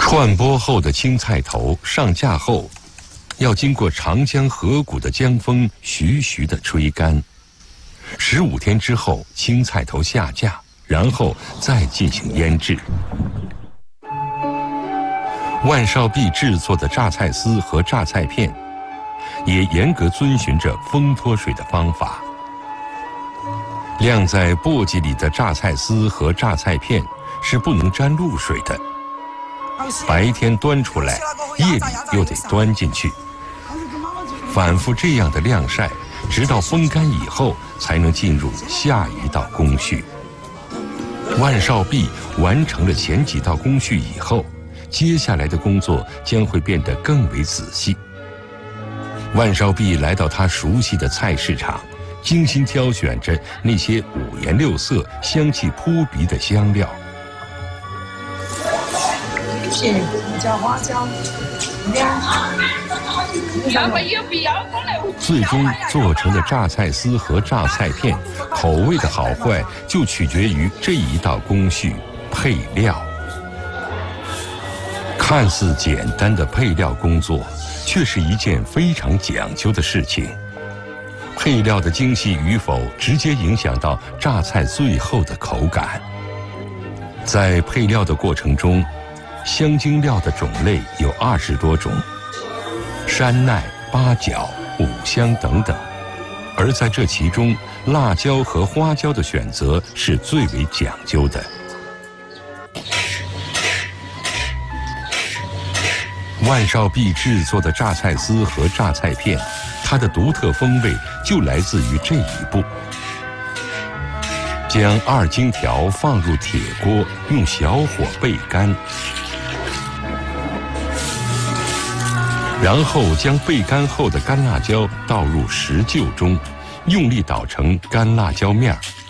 串剥后的青菜头上架后，要经过长江河谷的江风徐徐地吹干。15天之后，青菜头下架，然后再进行腌制。万少碧制作的榨菜丝和榨菜片，也严格遵循着风脱水的方法。晾在簸箕里的榨菜丝和榨菜片是不能沾露水的。白天端出来，夜里又得端进去，反复这样的晾晒，直到风干以后，才能进入下一道工序。万少碧完成了前几道工序以后，接下来的工作将会变得更为仔细。万少碧来到他熟悉的菜市场，精心挑选着那些五颜六色、香气扑鼻的香料。 加花椒， 最终做成的榨菜丝和榨菜片，口味的好坏就取决于这一道工序——配料。看似简单的配料工作，却是一件非常讲究的事情。配料的精细与否，直接影响到榨菜最后的口感。在配料的过程中，香精料的种类有20多种，山奈、八角、五香等等，而在这其中，辣椒和花椒的选择是最为讲究的。万少碧制作的榨菜丝和榨菜片，它的独特风味就来自于这一步：将2荆条放入铁锅，用小火焙干。然后将焙干后的干辣椒倒入石臼中，用力捣成干辣椒面儿，